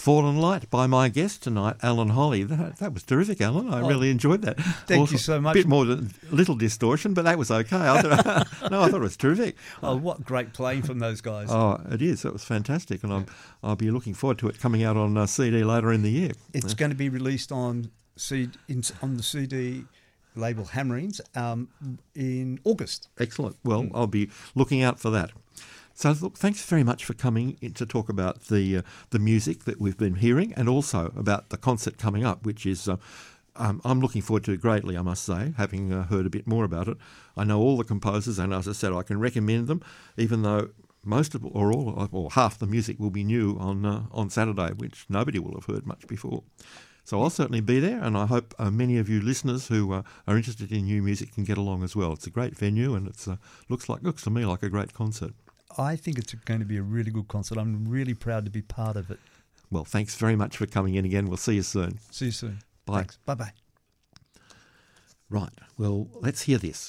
Fallen Light by my guest tonight, Alan Holly. That was terrific, Alan. I really enjoyed that. Thank you so much. A bit more than little distortion, but that was okay. I thought it was terrific. Oh, what great playing from those guys. Oh, it is. It was fantastic, and I'll be looking forward to it coming out on CD later in the year. It's going to be released on the CD label Hammerings in August. Excellent. Well, I'll be looking out for that. So, look, thanks very much for coming in to talk about the music that we've been hearing, and also about the concert coming up, which is I'm looking forward to greatly, I must say, having heard a bit more about it. I know all the composers, and as I said, I can recommend them, even though most of or half the music will be new on Saturday, which nobody will have heard much before. So I'll certainly be there, and I hope many of you listeners who are interested in new music can get along as well. It's a great venue, and it looks to me like a great concert. I think it's going to be a really good concert. I'm really proud to be part of it. Well, thanks very much for coming in again. We'll see you soon. See you soon. Bye. Thanks. Bye-bye. Right. Well, let's hear this.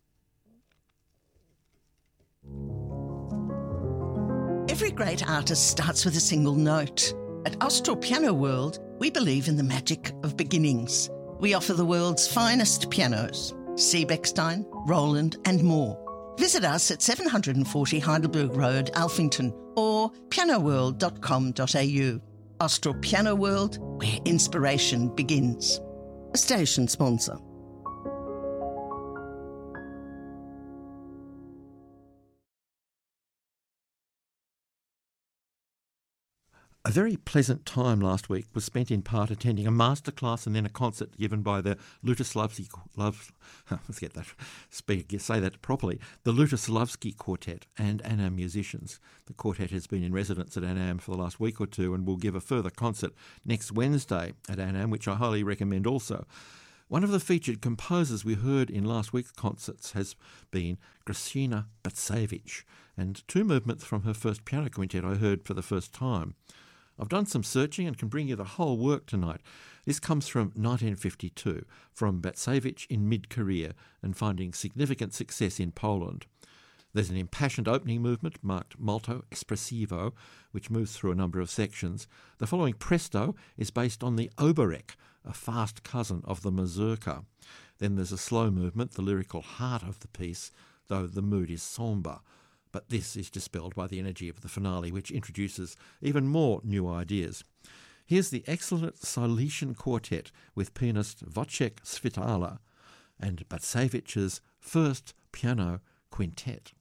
Every great artist starts with a single note. At Austral Piano World, we believe in the magic of beginnings. We offer the world's finest pianos, Seebeckstein, Roland and more. Visit us at 740 Heidelberg Road, Alphington, or pianoworld.com.au. Austral Piano World, where inspiration begins. A station sponsor. A very pleasant time last week was spent in part attending a masterclass and then a concert given by the Lutoslawski the Lutoslawski Quartet and Annam musicians. The quartet has been in residence at Annam for the last week or two and will give a further concert next Wednesday at Annam, which I highly recommend also. One of the featured composers we heard in last week's concerts has been Gracina Batsevich, and two movements from her first piano quintet I heard for the first time. I've done some searching and can bring you the whole work tonight. This comes from 1952, from Batsevich in mid-career and finding significant success in Poland. There's an impassioned opening movement marked Molto Espressivo, which moves through a number of sections. The following presto is based on the Oberek, a fast cousin of the mazurka. Then there's a slow movement, the lyrical heart of the piece, though the mood is sombre. But this is dispelled by the energy of the finale, which introduces even more new ideas. Here's the excellent Silesian Quartet with pianist Wojciech Svitala and Batsevich's first piano quintet.